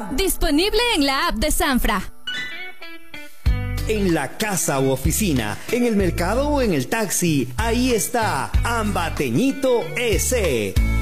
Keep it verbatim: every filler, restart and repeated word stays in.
Disponible en la app de Sanfra. En la casa u oficina, en el mercado o en el taxi, ahí está Ambateñito ese.